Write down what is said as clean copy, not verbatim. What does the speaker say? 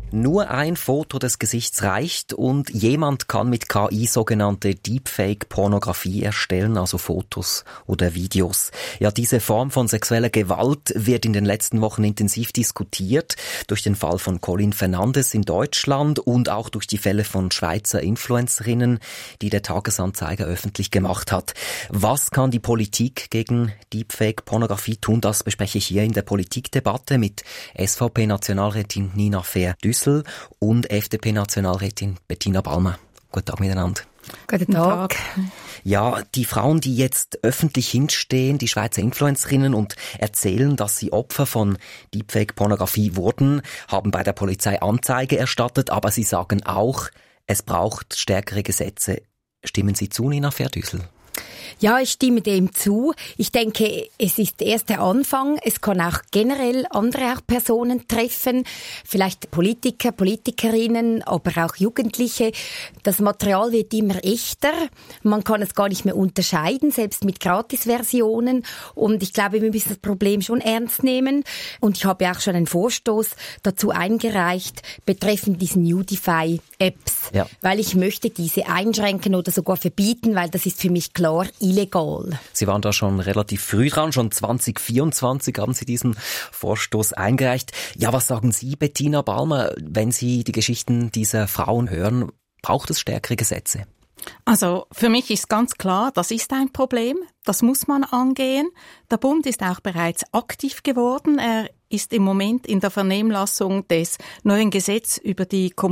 Nur ein Foto des Gesichts reicht und jemand kann mit KI sogenannte Deepfake-Pornografie erstellen, also Fotos oder Videos. Ja, diese Form von sexueller Gewalt wird in den letzten Wochen intensiv diskutiert, durch den Fall von Colin Fernandes in Deutschland und auch durch die Fälle von Schweizer Influencerinnen, die der Tagesanzeiger öffentlich gemacht hat. Was kann die Politik gegen Deepfake-Pornografie tun? Das bespreche ich hier in der Politikdebatte mit SVP-Nationalrätin Nina Fehr-Düssel und FDP-Nationalrätin Bettina Ballmer. Guten Tag miteinander. Guten Tag. Ja, die Frauen, die jetzt öffentlich hinstehen, die Schweizer Influencerinnen und erzählen, dass sie Opfer von Deepfake-Pornografie wurden, haben bei der Polizei Anzeige erstattet, aber sie sagen auch, es braucht stärkere Gesetze. Stimmen Sie zu, Nina Fehr-Düssel? Ja, ich stimme dem zu. Ich denke, es ist erst der Anfang. Es kann auch generell andere auch Personen treffen, vielleicht Politiker, Politikerinnen, aber auch Jugendliche. Das Material wird immer echter. Man kann es gar nicht mehr unterscheiden, selbst mit Gratisversionen. Und ich glaube, wir müssen das Problem schon ernst nehmen. Und ich habe auch schon einen Vorstoß dazu eingereicht, betreffend diesen Nudify-Apps. Ja. Weil ich möchte diese einschränken oder sogar verbieten, weil das ist für mich klar illegal. Sie waren da schon relativ früh dran, schon 2024 haben Sie diesen Vorstoß eingereicht. Ja, was sagen Sie, Bettina Ballmer, wenn Sie die Geschichten dieser Frauen hören? Braucht es stärkere Gesetze? Also für mich ist ganz klar, das ist ein Problem, das muss man angehen. Der Bund ist auch bereits aktiv geworden. Er ist im Moment in der Vernehmlassung des neuen Gesetzes über die